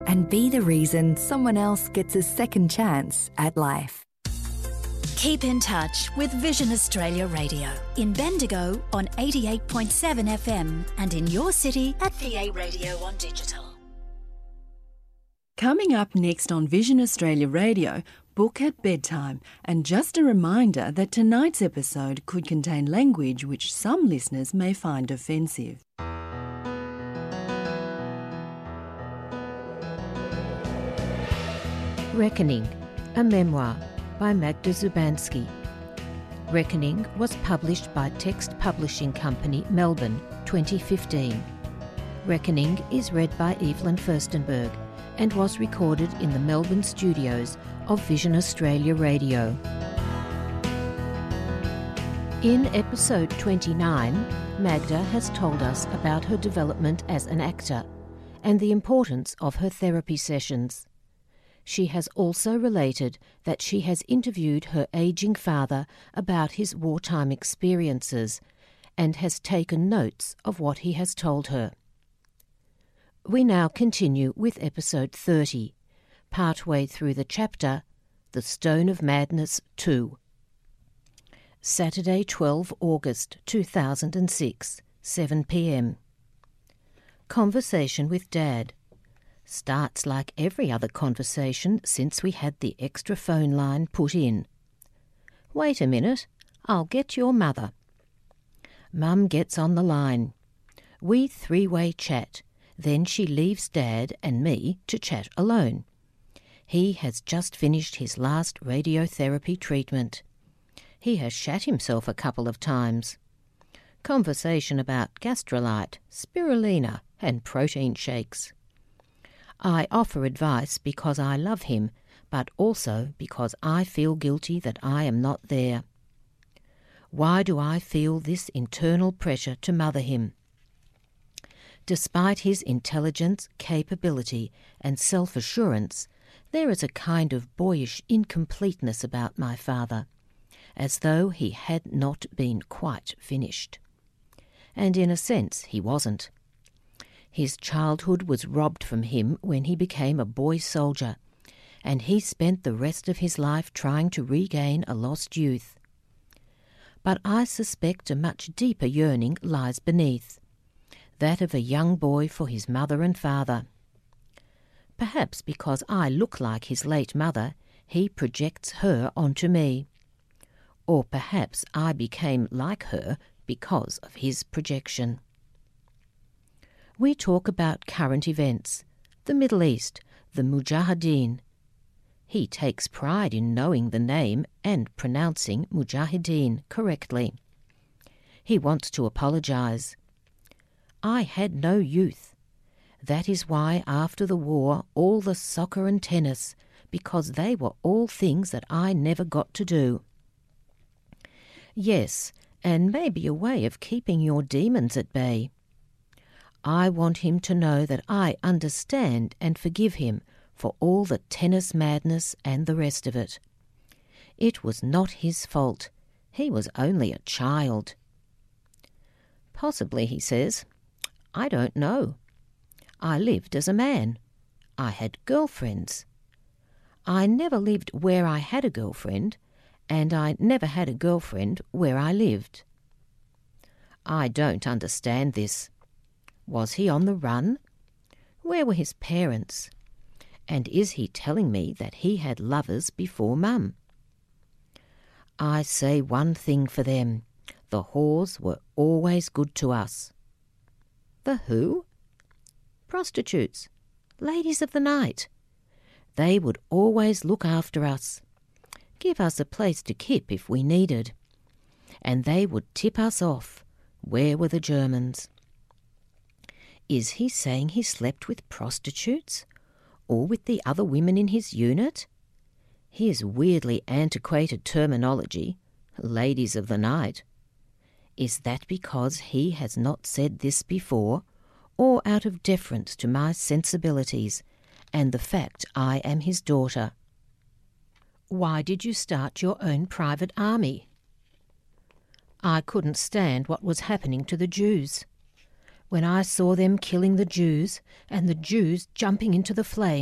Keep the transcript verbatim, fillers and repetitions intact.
and be the reason someone else gets a second chance at life. Keep in touch with Vision Australia Radio in Bendigo on eighty-eight point seven F M and in your city at V A Radio on digital. Coming up next on Vision Australia Radio, Book at Bedtime, and just a reminder that tonight's episode could contain language which some listeners may find offensive. Reckoning, a memoir by Magda Zubanski. Reckoning was published by Text Publishing Company, Melbourne, twenty fifteen. Reckoning is read by Evelyn Furstenberg and was recorded in the Melbourne studios of Vision Australia Radio. In episode twenty-nine, Magda has told us about her development as an actor and the importance of her therapy sessions. She has also related that she has interviewed her ageing father about his wartime experiences and has taken notes of what he has told her. We now continue with episode thirty, partway through the chapter, The Stone of Madness two. Saturday, the twelfth of August two thousand six, seven p m. Conversation with Dad. Starts like every other conversation since we had the extra phone line put in. Wait a minute, I'll get your mother. Mum gets on the line. We three-way chat. Then she leaves Dad and me to chat alone. He has just finished his last radiotherapy treatment. He has shat himself a couple of times. Conversation about Gastrolite, spirulina and protein shakes. I offer advice because I love him, but also because I feel guilty that I am not there. Why do I feel this internal pressure to mother him? Despite his intelligence, capability and self-assurance, there is a kind of boyish incompleteness about my father, as though he had not been quite finished. And in a sense he wasn't. His childhood was robbed from him when he became a boy soldier, and he spent the rest of his life trying to regain a lost youth. But I suspect a much deeper yearning lies beneath, that of a young boy for his mother and father. Perhaps because I look like his late mother, he projects her onto me. Or perhaps I became like her because of his projection. We talk about current events, the Middle East, the Mujahideen. He takes pride in knowing the name and pronouncing Mujahideen correctly. He wants to apologise. I had no youth. That is why after the war all the soccer and tennis, because they were all things that I never got to do. Yes, and maybe a way of keeping your demons at bay. I want him to know that I understand and forgive him for all the tennis madness and the rest of it. It was not his fault. He was only a child. Possibly, he says. I don't know. I lived as a man. I had girlfriends. I never lived where I had a girlfriend, and I never had a girlfriend where I lived. I don't understand this. Was he on the run? Where were his parents? And is he telling me that he had lovers before Mum? I say one thing for them. The whores were always good to us. The who? Prostitutes. Ladies of the night. They would always look after us. Give us a place to kip if we needed. And they would tip us off. Where were the Germans? Is he saying he slept with prostitutes? Or with the other women in his unit? His weirdly antiquated terminology, ladies of the night. Is that because he has not said this before, or out of deference to my sensibilities and the fact I am his daughter? Why did you start your own private army? I couldn't stand what was happening to the Jews. when I saw them killing the Jews and the Jews jumping into the flames.